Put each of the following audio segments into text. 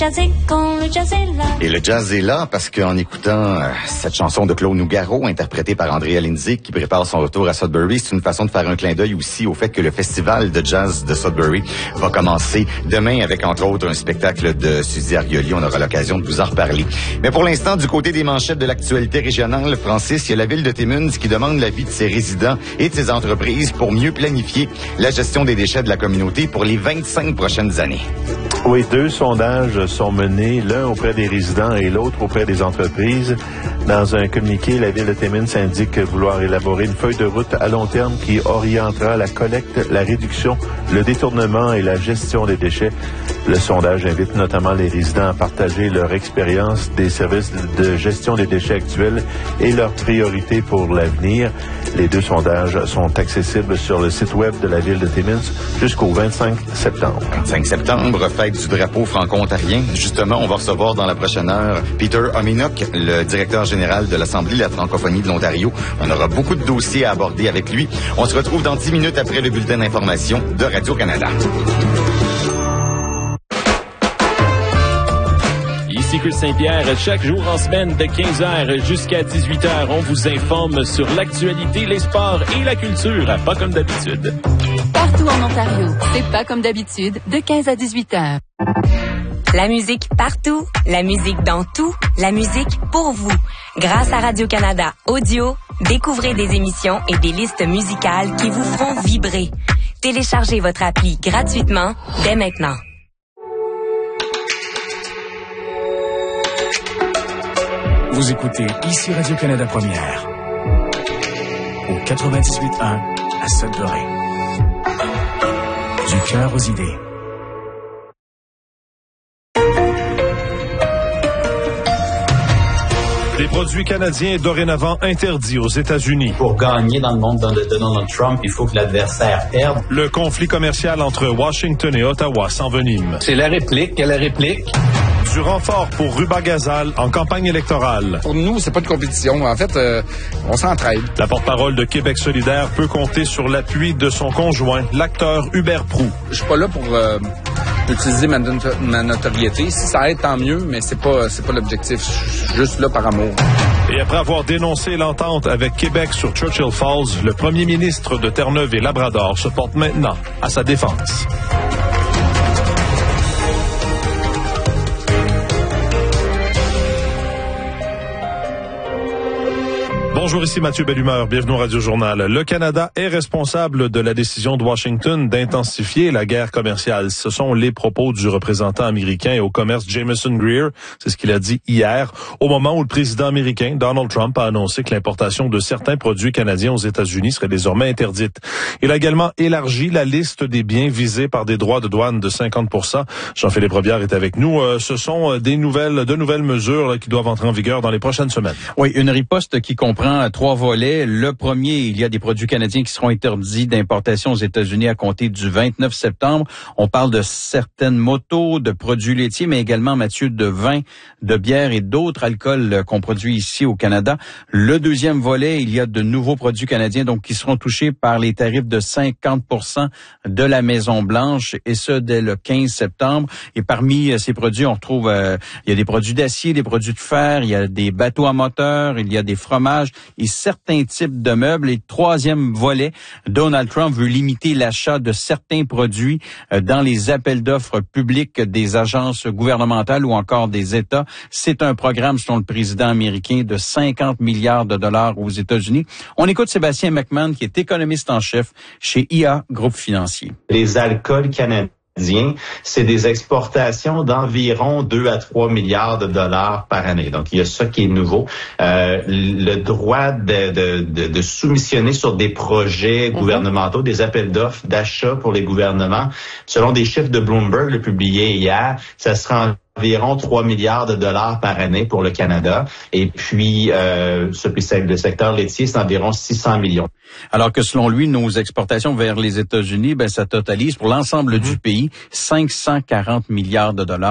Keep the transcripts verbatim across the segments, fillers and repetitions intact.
Et le jazz est là parce qu'en écoutant euh, cette chanson de Claude Nougaro, interprétée par Andrea Lindsay, qui prépare son retour à Sudbury, c'est une façon de faire un clin d'œil aussi au fait que le festival de jazz de Sudbury va commencer demain avec, entre autres, un spectacle de Suzy Arioli. On aura l'occasion de vous en reparler. Mais pour l'instant, du côté des manchettes de l'actualité régionale, Francis, il y a la ville de Timmins qui demande l'avis de ses résidents et de ses entreprises pour mieux planifier la gestion des déchets de la communauté pour les vingt-cinq prochaines années. Oui, deux sondages sont menés, l'un auprès des résidents et l'autre auprès des entreprises. Dans un communiqué, la ville de Timmins indique vouloir élaborer une feuille de route à long terme qui orientera la collecte, la réduction, le détournement et la gestion des déchets. Le sondage invite notamment les résidents à partager leur expérience des services de gestion des déchets actuels et leurs priorités pour l'avenir. Les deux sondages sont accessibles sur le site web de la ville de Timmins jusqu'au vingt-cinq septembre. vingt-cinq septembre, fête du drapeau franco-ontarien. Justement, on va recevoir dans la prochaine heure Peter Ominuk, le directeur général de l'Assemblée de la francophonie de l'Ontario. On aura beaucoup de dossiers à aborder avec lui. On se retrouve dans dix minutes après le bulletin d'information de Radio-Canada. Ici Chris Saint-Pierre, chaque jour en semaine de quinze heures jusqu'à dix-huit heures, on vous informe sur l'actualité, les sports et la culture, pas comme d'habitude. Partout en Ontario, c'est pas comme d'habitude, de quinze à dix-huit heures. La musique partout, la musique dans tout, la musique pour vous. Grâce à Radio-Canada Audio, découvrez des émissions et des listes musicales qui vous feront vibrer. Téléchargez votre appli gratuitement dès maintenant. Vous écoutez ici Radio-Canada Première au quatre-vingt-dix-huit un à Sudbury. Du cœur aux idées. Des produits canadiens dorénavant interdits aux États-Unis. Pour gagner dans le monde de Donald Trump, il faut que l'adversaire perde. Le conflit commercial entre Washington et Ottawa s'envenime. C'est la réplique. Quelle réplique? Du renfort pour Ruba Gazal en campagne électorale. Pour nous, c'est pas de compétition. En fait, euh, on s'entraide. La porte-parole de Québec solidaire peut compter sur l'appui de son conjoint, l'acteur Hubert Proulx. Je suis pas là pour euh, utiliser ma, ma notoriété. Si ça aide, tant mieux, mais c'est pas, c'est pas l'objectif. Je suis juste là par amour. Et après avoir dénoncé l'entente avec Québec sur Churchill Falls, le premier ministre de Terre-Neuve et Labrador se porte maintenant à sa défense. Bonjour, ici Mathieu Bellumeur. Bienvenue au Radio-Journal. Le Canada est responsable de la décision de Washington d'intensifier la guerre commerciale. Ce sont les propos du représentant américain au commerce Jameson Greer. C'est ce qu'il a dit hier, au moment où le président américain Donald Trump a annoncé que l'importation de certains produits canadiens aux États-Unis serait désormais interdite. Il a également élargi la liste des biens visés par des droits de douane de cinquante pour cent. Jean-Philippe Robillard est avec nous. Euh, ce sont des nouvelles, de nouvelles mesures là, qui doivent entrer en vigueur dans les prochaines semaines. Oui, une riposte qui comprend trois volets. Le premier, il y a des produits canadiens qui seront interdits d'importation aux États-Unis à compter du vingt-neuf septembre. On parle de certaines motos, de produits laitiers, mais également, Mathieu, de vin, de bière et d'autres alcools qu'on produit ici au Canada. Le deuxième volet, il y a de nouveaux produits canadiens donc qui seront touchés par les tarifs de cinquante pour cent de la Maison-Blanche, et ce, dès le quinze septembre. Et parmi ces produits, on retrouve, euh, il y a des produits d'acier, des produits de fer, il y a des bateaux à moteur, il y a des fromages et certains types de meubles. Et troisième volet, Donald Trump veut limiter l'achat de certains produits dans les appels d'offres publics des agences gouvernementales ou encore des États. C'est un programme, selon le président américain, de cinquante milliards de dollars aux États-Unis. On écoute Sébastien McMahon, qui est économiste en chef chez I A Groupe Financier. Les alcools canadiens, c'est des exportations d'environ deux à trois milliards de dollars par année. Donc, il y a ça qui est nouveau. Euh, le droit de, de, de, de soumissionner sur des projets mm-hmm. gouvernementaux, des appels d'offres d'achat pour les gouvernements, selon des chiffres de Bloomberg le publiés hier, ça sera environ trois milliards de dollars par année pour le Canada. Et puis, euh, ce, le secteur laitier, c'est environ six cents millions. Alors que selon lui, nos exportations vers les États-Unis, ben, ça totalise pour l'ensemble mmh. du pays cinq cent quarante milliards de dollars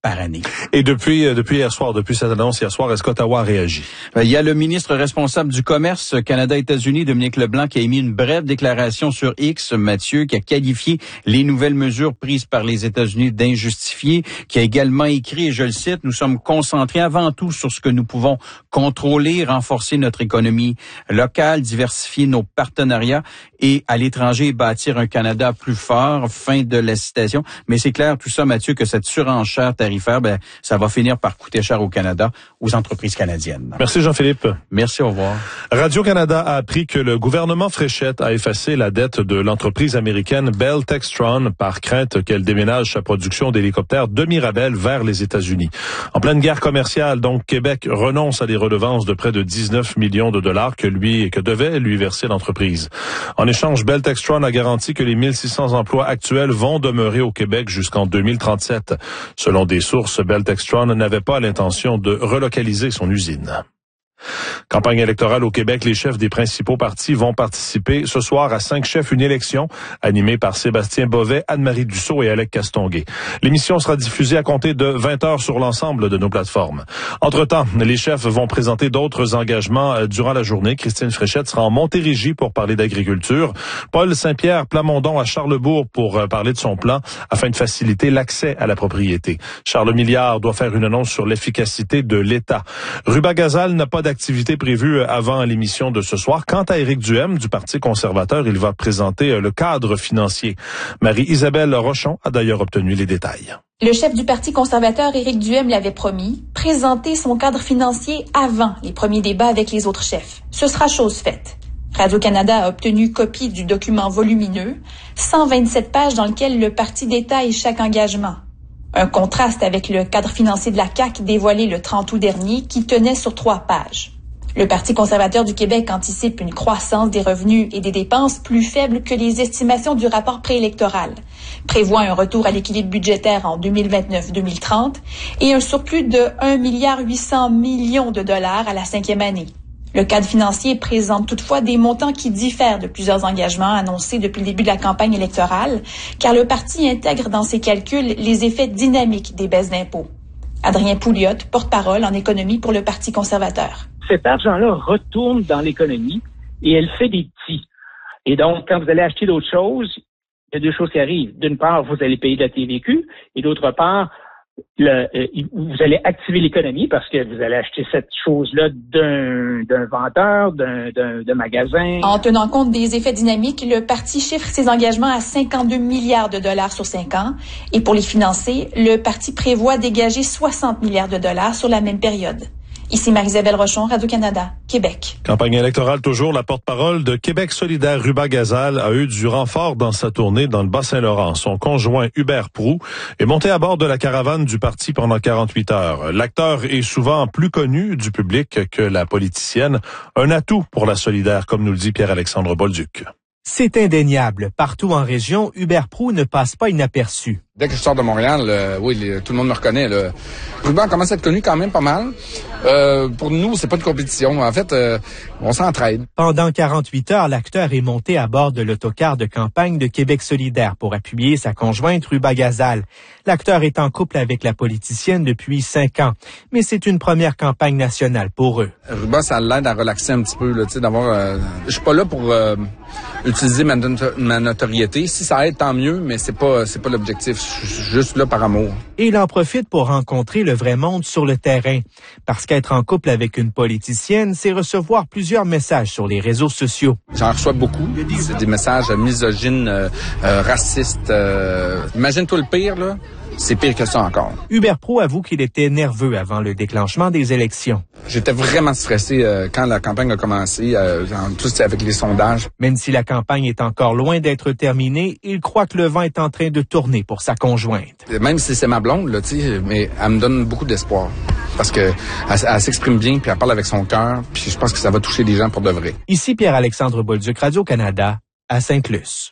par année. Et depuis, depuis hier soir, depuis cette annonce hier soir, est-ce qu'Ottawa a réagi? Il y a le ministre responsable du commerce Canada-États-Unis, Dominique Leblanc, qui a émis une brève déclaration sur X, Mathieu, qui a qualifié les nouvelles mesures prises par les États-Unis d'injustifiées, qui a également écrit, et je le cite, « Nous sommes concentrés avant tout sur ce que nous pouvons contrôler, renforcer notre économie locale, diversifier nos partenariats et à l'étranger bâtir un Canada plus fort ». Fin de la citation. Mais c'est clair, tout ça, Mathieu, que cette surenchère tarifaire, ben, ça va finir par coûter cher au Canada, aux entreprises canadiennes. Merci Jean-Philippe. Merci, au revoir. Radio-Canada a appris que le gouvernement Fréchette a effacé la dette de l'entreprise américaine Bell Textron par crainte qu'elle déménage sa production d'hélicoptères de Mirabel vers les États-Unis. En pleine guerre commerciale, donc, Québec renonce à des redevances de près de dix-neuf millions de dollars que lui que devait lui verser l'entreprise. En échange, Bell Textron a garanti que les mille six cents emplois actuels vont demeurer au Québec jusqu'en deux mille trente-sept. Selon des sources, Bell Textron n'avait pas l'intention de relocaliser son usine. Campagne électorale au Québec, les chefs des principaux partis vont participer ce soir à cinq chefs, une élection animée par Sébastien Bovet, Anne-Marie Dussault et Alec Castonguay. L'émission sera diffusée à compter de vingt heures sur l'ensemble de nos plateformes. Entre-temps, les chefs vont présenter d'autres engagements durant la journée. Christine Fréchette sera en Montérégie pour parler d'agriculture. Paul Saint-Pierre Plamondon à Charlesbourg pour parler de son plan afin de faciliter l'accès à la propriété. Charles Milliard doit faire une annonce sur l'efficacité de l'État. Ruba-Gazal n'a pas d'activité prévue avant l'émission de ce soir. Quant à Éric Duhem du Parti conservateur, il va présenter le cadre financier. Marie-Isabelle Rochon a d'ailleurs obtenu les détails. Le chef du Parti conservateur, Éric Duhem, l'avait promis, présenter son cadre financier avant les premiers débats avec les autres chefs. Ce sera chose faite. Radio-Canada a obtenu copie du document volumineux, cent vingt-sept pages dans lequel le parti détaille chaque engagement. Un contraste avec le cadre financier de la C A Q dévoilé le trente août dernier qui tenait sur trois pages. Le Parti conservateur du Québec anticipe une croissance des revenus et des dépenses plus faible que les estimations du rapport préélectoral, prévoit un retour à l'équilibre budgétaire en deux mille vingt-neuf deux mille trente et un surplus de un milliard huit cents millions de dollars à la cinquième année. Le cadre financier présente toutefois des montants qui diffèrent de plusieurs engagements annoncés depuis le début de la campagne électorale, car le parti intègre dans ses calculs les effets dynamiques des baisses d'impôts. Adrien Pouliot, porte-parole en économie pour le Parti conservateur. Cet argent-là retourne dans l'économie et elle fait des petits. Et donc, quand vous allez acheter d'autres choses, il y a deux choses qui arrivent. D'une part, vous allez payer de la T V Q et d'autre part, Le, euh, vous allez activer l'économie parce que vous allez acheter cette chose-là d'un, d'un vendeur, d'un, d'un, d'un magasin. En tenant compte des effets dynamiques, le parti chiffre ses engagements à cinquante-deux milliards de dollars sur cinq ans. Et pour les financer, le parti prévoit dégager soixante milliards de dollars sur la même période. Ici Marie-Isabelle Rochon, Radio-Canada, Québec. Campagne électorale toujours, la porte-parole de Québec solidaire, Ruba-Gazal, a eu du renfort dans sa tournée dans le Bas-Saint-Laurent. Son conjoint Hubert Proulx est monté à bord de la caravane du parti pendant quarante-huit heures. L'acteur est souvent plus connu du public que la politicienne. Un atout pour la solidaire, comme nous le dit Pierre-Alexandre Bolduc. C'est indéniable. Partout en région, Hubert Proulx ne passe pas inaperçu. Dès que je sors de Montréal, euh, oui, les, tout le monde me reconnaît. Là. Ruban commence à être connu quand même pas mal. Euh, pour nous, c'est pas une compétition. En fait, euh, on s'entraide. Pendant quarante-huit heures, l'acteur est monté à bord de l'autocar de campagne de Québec solidaire pour appuyer sa conjointe Ruba-Gazal. L'acteur est en couple avec la politicienne depuis cinq ans, mais c'est une première campagne nationale pour eux. Ruba, ça l'aide à relaxer un petit peu, là, tu sais, d'avoir. Euh, je suis pas là pour euh, utiliser ma, ma notoriété. Si ça aide, tant mieux, mais c'est pas, c'est pas l'objectif. Je suis juste là par amour. Et il en profite pour rencontrer le vrai monde sur le terrain. Parce qu'être en couple avec une politicienne, c'est recevoir plusieurs messages sur les réseaux sociaux. J'en reçois beaucoup. C'est des messages misogynes, euh, euh, racistes. Euh... Imagine-toi le pire, là. C'est pire que ça encore. Hubert Proulx avoue qu'il était nerveux avant le déclenchement des élections. J'étais vraiment stressé euh, quand la campagne a commencé, euh, en plus avec les sondages. Même si la campagne est encore loin d'être terminée, il croit que le vent est en train de tourner pour sa conjointe. Même si c'est ma blonde, là, tu sais, mais elle me donne beaucoup d'espoir. Parce que elle, elle s'exprime bien, puis elle parle avec son cœur, puis je pense que ça va toucher des gens pour de vrai. Ici Pierre-Alexandre Bolduc, Radio-Canada, à Sainte-Luce.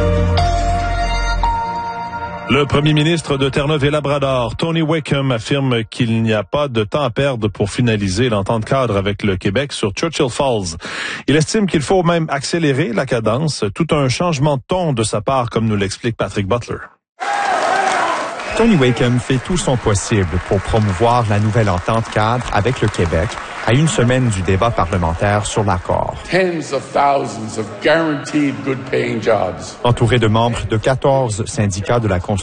Le premier ministre de Terre-Neuve et Labrador, Tony Wickham, affirme qu'il n'y a pas de temps à perdre pour finaliser l'entente cadre avec le Québec sur Churchill Falls. Il estime qu'il faut même accélérer la cadence, tout un changement de ton de sa part, comme nous l'explique Patrick Butler. Tony Wakeham fait tout son possible pour promouvoir la nouvelle entente cadre avec le Québec à une semaine du débat parlementaire sur l'accord. Tens of thousands of guaranteed good-paying jobs. Entouré de membres de quatorze syndicats de la construction,